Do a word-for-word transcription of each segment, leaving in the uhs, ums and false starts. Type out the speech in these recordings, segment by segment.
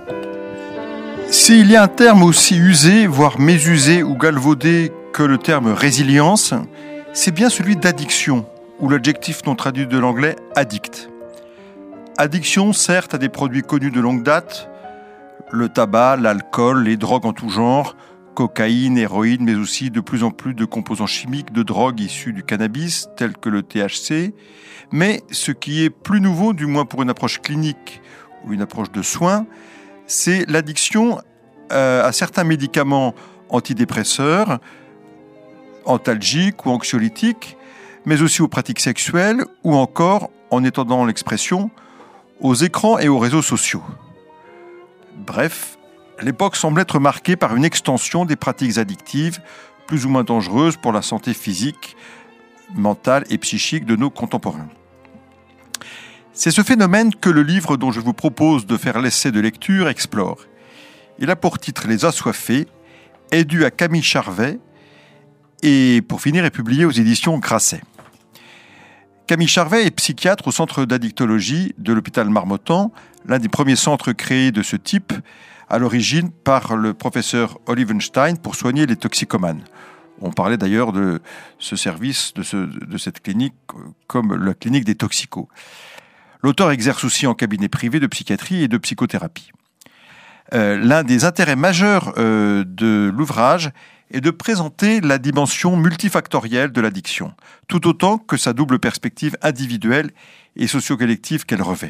S'il y a un terme aussi usé, voire mésusé ou galvaudé que le terme résilience, c'est bien celui d'addiction, ou l'adjectif non traduit de l'anglais addict. Addiction, certes, à des produits connus de longue date, le tabac, l'alcool, les drogues en tout genre, cocaïne, héroïne, mais aussi de plus en plus de composants chimiques de drogues issus du cannabis, tels que le T H C. Mais ce qui est plus nouveau, du moins pour une approche clinique ou une approche de soins, c'est l'addiction euh, à certains médicaments antidépresseurs, antalgiques ou anxiolytiques, mais aussi aux pratiques sexuelles ou encore, en étendant l'expression, aux écrans et aux réseaux sociaux. Bref, l'époque semble être marquée par une extension des pratiques addictives, plus ou moins dangereuses pour la santé physique, mentale et psychique de nos contemporains. C'est ce phénomène que le livre dont je vous propose de faire l'essai de lecture explore. Il a pour titre « Les assoiffés », est dû à Camille Charvet et, pour finir, est publié aux éditions Grasset. Camille Charvet est psychiatre au centre d'addictologie de l'hôpital Marmottan, l'un des premiers centres créés de ce type, à l'origine par le professeur Olivenstein pour soigner les toxicomanes. On parlait d'ailleurs de ce service, de, ce, de cette clinique, comme la clinique des toxicos. L'auteur exerce aussi en cabinet privé de psychiatrie et de psychothérapie. Euh, l'un des intérêts majeurs euh, de l'ouvrage est de présenter la dimension multifactorielle de l'addiction, tout autant que sa double perspective individuelle et socio-collective qu'elle revêt.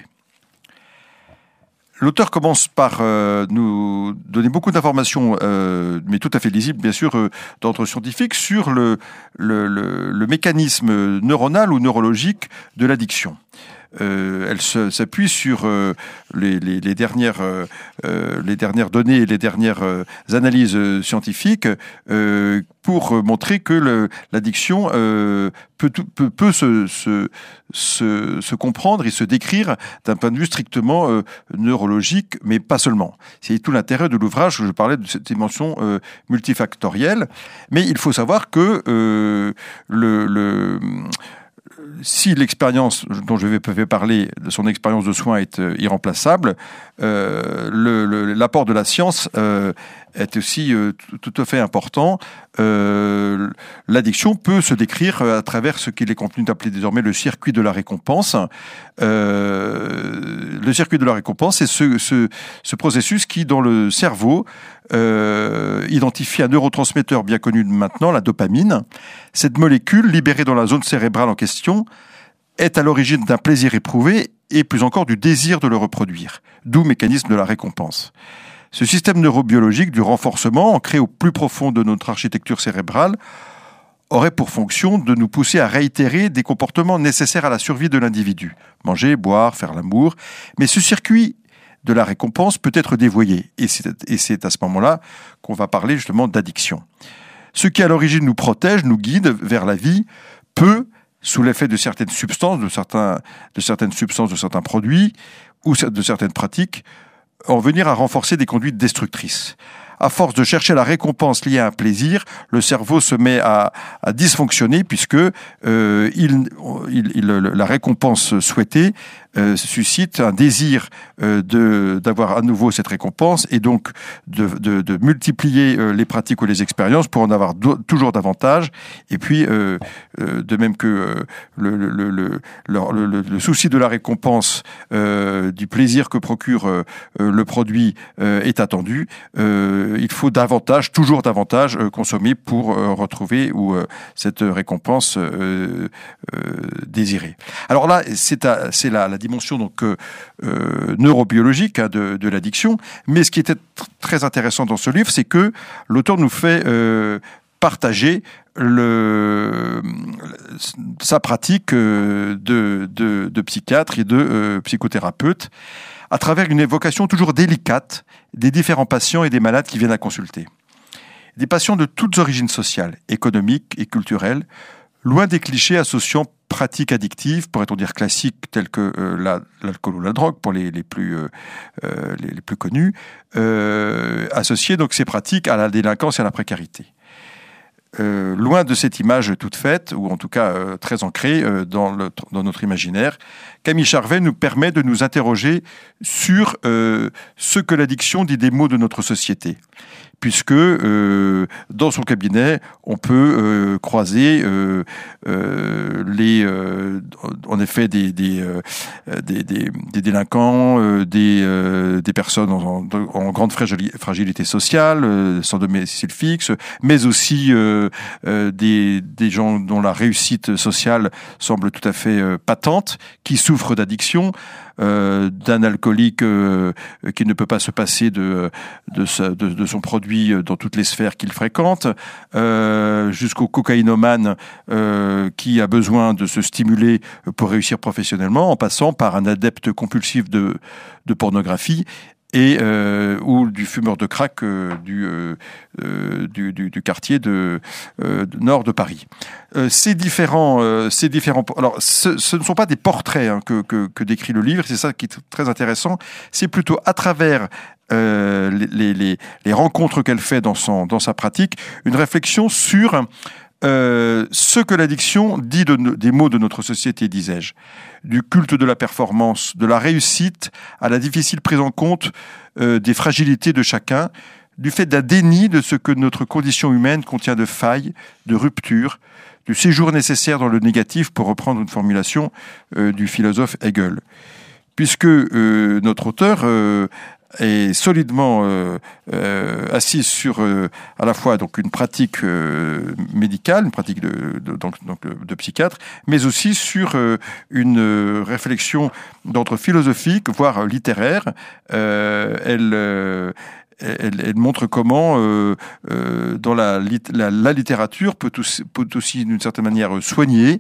L'auteur commence par euh, nous donner beaucoup d'informations, euh, mais tout à fait lisibles, bien sûr, euh, d'ordre scientifique, sur le, le, le, le mécanisme neuronal ou neurologique de l'addiction. Euh, elle se, s'appuie sur euh, les, les, les, dernières, euh, les dernières données et les dernières euh, analyses euh, scientifiques euh, pour montrer que le, l'addiction euh, peut, peut, peut se, se, se, se comprendre et se décrire d'un point de vue strictement euh, neurologique, mais pas seulement. C'est tout l'intérêt de l'ouvrage, je parlais de cette dimension euh, multifactorielle, mais il faut savoir que euh, le... le si l'expérience dont je vais parler, de son expérience de soins, est euh, irremplaçable, euh, le, le, l'apport de la science euh, est aussi euh, tout, tout à fait important. Euh, l'addiction peut se décrire à travers ce qu'il est convenu d'appeler désormais le circuit de la récompense. Euh, le circuit de la récompense, c'est ce, ce, ce processus qui, dans le cerveau, euh, identifie un neurotransmetteur bien connu maintenant, la dopamine. Cette molécule, libérée dans la zone cérébrale en question, est à l'origine d'un plaisir éprouvé et plus encore du désir de le reproduire, d'où le mécanisme de la récompense. Ce système neurobiologique du renforcement, ancré au plus profond de notre architecture cérébrale, aurait pour fonction de nous pousser à réitérer des comportements nécessaires à la survie de l'individu. Manger, boire, faire l'amour. Mais ce circuit de la récompense peut être dévoyé. Et c'est, et c'est à ce moment-là qu'on va parler justement d'addiction. Ce qui à l'origine nous protège, nous guide vers la vie, peut, sous l'effet de certaines substances, de, certains, de certaines substances, de certains produits ou de certaines pratiques, en venir à renforcer des conduites destructrices. À force de chercher la récompense liée à un plaisir, le cerveau se met à, à dysfonctionner puisque euh, il, il, il, la récompense souhaitée euh, suscite un désir euh, de, d'avoir à nouveau cette récompense et donc de, de, de multiplier euh, les pratiques ou les expériences pour en avoir do, toujours davantage. Et puis, euh, euh, de même que euh, le, le, le, le, le, le, le souci de la récompense, euh, du plaisir que procure euh, le produit euh, est attendu, euh, il faut davantage, toujours davantage euh, consommer pour euh, retrouver ou euh, cette récompense euh, euh, désirée. Alors là, c'est, à, c'est la, la dimension donc euh, neurobiologique hein, de, de l'addiction. Mais ce qui était tr- très intéressant dans ce livre, c'est que l'auteur nous fait euh, partager le, sa pratique de, de, de psychiatre et de euh, psychothérapeute à travers une évocation toujours délicate des différents patients et des malades qui viennent à consulter. Des patients de toutes origines sociales, économiques et culturelles, loin des clichés associant pratiques addictives, pourrait-on dire classiques, telles que euh, la, l'alcool ou la drogue, pour les, les, plus, euh, euh, les, les plus connus, euh, associer donc ces pratiques à la délinquance et à la précarité. euh, loin de cette image toute faite, ou en tout cas euh, très ancrée euh, dans, le, dans notre imaginaire, Camille Charvet nous permet de nous interroger sur euh, ce que l'addiction dit des maux de notre société. Puisque euh, dans son cabinet, on peut euh, croiser euh, euh, les, euh, en effet, des des euh, des, des, des délinquants, euh, des euh, des personnes en, en, en grande fragilité sociale, euh, sans domicile fixe, mais aussi euh, euh, des des gens dont la réussite sociale semble tout à fait euh, patente, qui souffrent d'addiction. Euh, d'un alcoolique euh, qui ne peut pas se passer de de, sa, de de son produit dans toutes les sphères qu'il fréquente, euh, jusqu'au cocaïnomane euh, qui a besoin de se stimuler pour réussir professionnellement, en passant par un adepte compulsif de de pornographie et euh, ou du fumeur de crack euh, du, euh, euh, du du du quartier de, euh, de nord de Paris. Euh, ces différents euh, ces différents alors ce, ce ne sont pas des portraits hein, que, que que décrit le livre, c'est ça qui est très intéressant, c'est plutôt à travers euh, les les les rencontres qu'elle fait dans son dans sa pratique, une réflexion sur Euh, ce que l'addiction dit de, des maux de notre société, disais-je, du culte de la performance, de la réussite à la difficile prise en compte euh, des fragilités de chacun, du fait d'un déni de ce que notre condition humaine contient de failles, de ruptures, du séjour nécessaire dans le négatif, pour reprendre une formulation euh, du philosophe Hegel. Puisque euh, notre auteur euh, est solidement euh, euh, assise sur euh, à la fois donc une pratique euh, médicale, une pratique de, de donc, donc de psychiatre, mais aussi sur euh, une euh, réflexion d'ordre philosophique, voire littéraire. Euh, elle euh, Elle, elle montre comment, euh, euh, dans la, la, la littérature, peut aussi, peut aussi d'une certaine manière soigner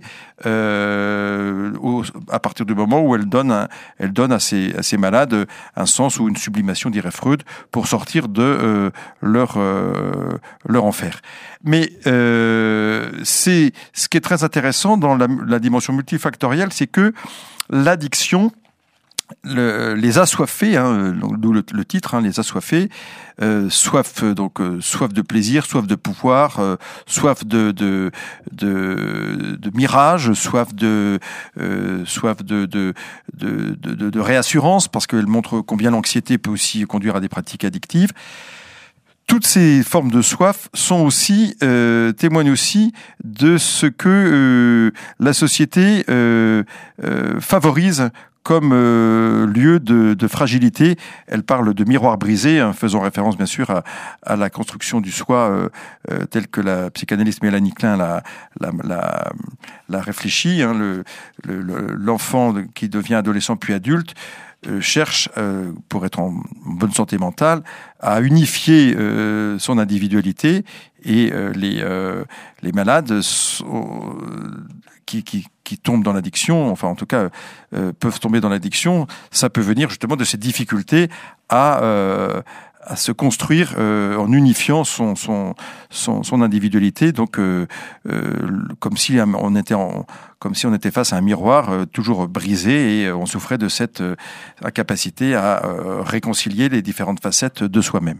euh, au, à partir du moment où elle donne, un, elle donne à ces, à ces malades un sens ou une sublimation, dirait Freud, pour sortir de euh, leur, euh, leur enfer. Mais euh, c'est ce qui est très intéressant dans la, la dimension multifactorielle, c'est que l'addiction Le, les assoiffés, hein, d'où le, le titre, hein, les assoiffés, euh, soif donc euh, soif de plaisir, soif de pouvoir, euh, soif de de de, de mirage, soif de euh, soif de de, de de de réassurance, parce qu'elle montre combien l'anxiété peut aussi conduire à des pratiques addictives. Toutes ces formes de soif sont aussi euh, témoignent aussi de ce que euh, la société euh, euh, favorise comme euh, lieu de, de fragilité. Elle parle de miroir brisé, hein, faisant référence bien sûr à, à la construction du soi euh, euh, telle que la psychanalyste Mélanie Klein l'a, l'a, l'a, l'a réfléchi. Hein, le, le, l'enfant qui devient adolescent puis adulte euh, cherche, euh, pour être en bonne santé mentale, à unifier euh, son individualité, et euh, les, euh, les malades sont, qui, qui qui tombent dans l'addiction, enfin en tout cas euh, peuvent tomber dans l'addiction, ça peut venir justement de cette difficulté à euh, à se construire euh, en unifiant son son son, son individualité, donc euh, euh, comme si on était en, comme si on était face à un miroir euh, toujours brisé, et on souffrait de cette euh, incapacité à euh, réconcilier les différentes facettes de soi-même.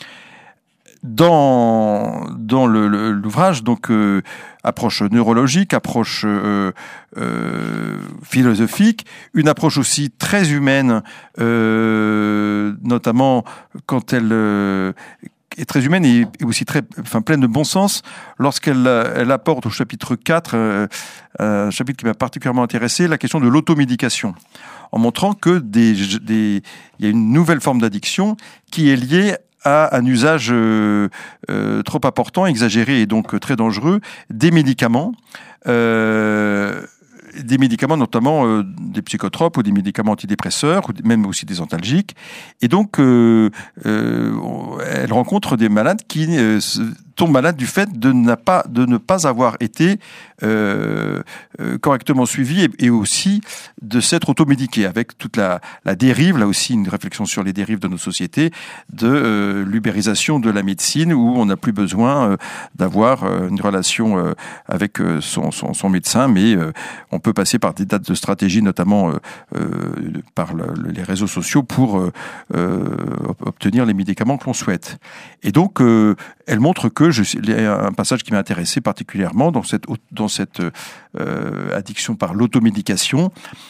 Dans dans le, le, l'ouvrage, donc euh, approche neurologique, approche euh, euh, philosophique, une approche aussi très humaine, euh, notamment quand elle euh, est très humaine et aussi très, enfin pleine de bon sens, lorsqu'elle elle apporte au chapitre quatre, euh, un chapitre qui m'a particulièrement intéressé, la question de l'automédication, en montrant que des des il y a une nouvelle forme d'addiction qui est liée à un usage euh, euh, trop important, exagéré et donc très dangereux des médicaments, euh, des médicaments notamment euh, des psychotropes ou des médicaments antidépresseurs, ou même aussi des antalgiques. Et donc, euh, euh, elle rencontre des malades qui euh, tombent malades du fait de ne pas, de ne pas avoir été euh, euh, correctement suivis, et, et aussi de s'être automédiqués, avec toute la, la dérive, là aussi une réflexion sur les dérives de nos sociétés, de euh, l'ubérisation de la médecine, où on n'a plus besoin euh, d'avoir euh, une relation euh, avec euh, son, son, son médecin, mais euh, on peut passer par des tas de stratégies, notamment euh, euh, par le, les réseaux sociaux, pour euh, euh, d'obtenir les médicaments que l'on souhaite. Et donc, euh, elle montre que, je, il y a un passage qui m'a intéressé particulièrement dans cette, dans cette euh, addiction par l'automédication,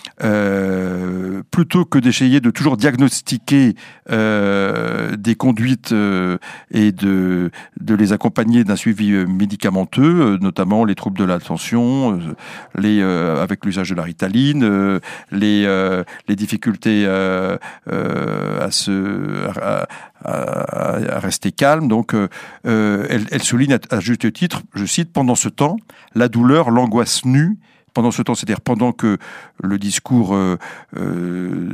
euh, plutôt que d'essayer de toujours diagnostiquer euh, des conduites euh, et de, de les accompagner d'un suivi médicamenteux, euh, notamment les troubles de l'attention, euh, les, euh, avec l'usage de la Ritaline, euh, les, euh, les difficultés euh, euh, à, se, à, à, à rester calme. Donc, euh, elle, elle souligne à, à juste titre, je cite, « Pendant ce temps, la douleur, l'angoisse nue, pendant ce temps, c'est-à-dire pendant que le discours, euh, euh,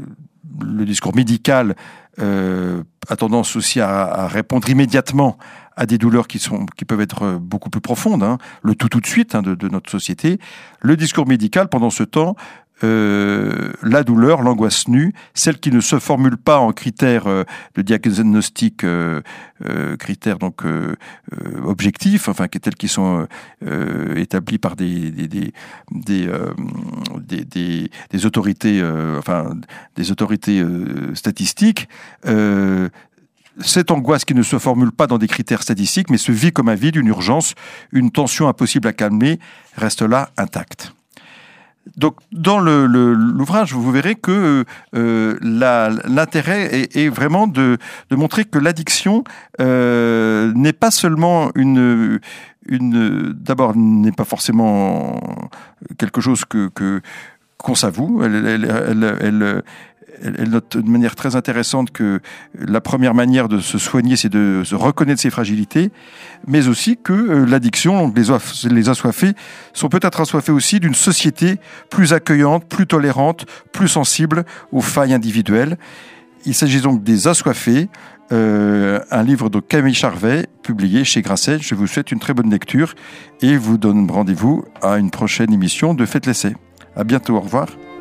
le discours médical euh, a tendance aussi à, à répondre immédiatement à des douleurs qui sont qui peuvent être beaucoup plus profondes, hein, le tout tout de suite hein, de, de notre société. Le discours médical, pendant ce temps, euh, la douleur, l'angoisse nue, celle qui ne se formule pas en critères euh, de diagnostic, euh, euh, critères donc euh, euh, objectifs, enfin tels qui sont euh, établis par des des des des, euh, des, des, des autorités, euh, enfin des autorités euh, statistiques. Euh, Cette angoisse qui ne se formule pas dans des critères statistiques, mais se vit comme un vide, une urgence, une tension impossible à calmer, reste là intacte. Donc, dans le, le, l'ouvrage, vous verrez que euh, la, l'intérêt est, est vraiment de, de montrer que l'addiction euh, n'est pas seulement une, une, d'abord n'est pas forcément quelque chose que, que qu'on s'avoue. Elle, elle, elle, elle, elle note de manière très intéressante que la première manière de se soigner, c'est de se reconnaître ses fragilités, mais aussi que l'addiction, donc les, les assoiffés, sont peut-être assoiffés aussi d'une société plus accueillante, plus tolérante, plus sensible aux failles individuelles. Il s'agit donc des assoiffés, euh, un livre de Camille Charvet, publié chez Grasset. Je vous souhaite une très bonne lecture et vous donne rendez-vous à une prochaine émission de Faites l'essai. À bientôt, au revoir.